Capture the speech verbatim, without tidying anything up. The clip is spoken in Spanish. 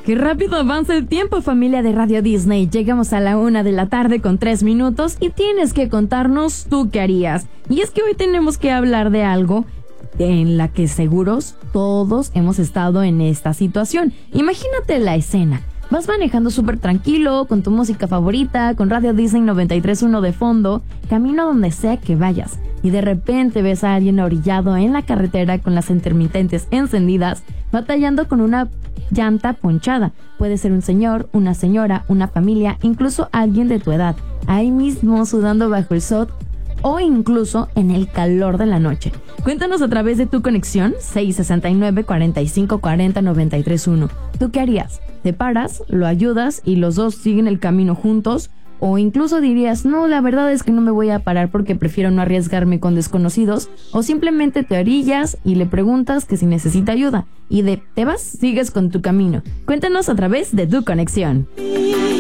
Qué rápido avanza el tiempo, familia de Radio Disney. Llegamos a la una de la tarde con tres minutos y tienes que contarnos tú qué harías. Y es que hoy tenemos que hablar de algo en la que seguros todos hemos estado en esta situación. Imagínate la escena. Vas manejando súper tranquilo, con tu música favorita, con Radio Disney noventa y tres punto uno de fondo, camino a donde sea que vayas. Y de repente ves a alguien orillado en la carretera con las intermitentes encendidas, batallando con una llanta ponchada. Puede ser un señor, una señora, una familia, incluso alguien de tu edad, ahí mismo sudando bajo el sol o incluso en el calor de la noche. Cuéntanos a través de tu conexión seis sesenta y nueve, cuarenta y cinco, cuarenta, noventa y tres uno. ¿Tú qué harías? ¿Te paras, lo ayudas y los dos siguen el camino juntos? O incluso dirías, no, la verdad es que no me voy a parar porque prefiero no arriesgarme con desconocidos. O simplemente te orillas y le preguntas que si necesita ayuda. Y de te vas, sigues con tu camino. Cuéntanos a través de tu conexión.